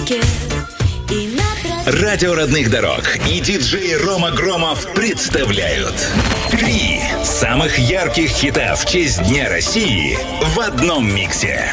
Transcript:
музыке и на Радио родных дорог и диджей Рома Громов представляют 3 самых ярких хита в честь Дня России в одном миксе.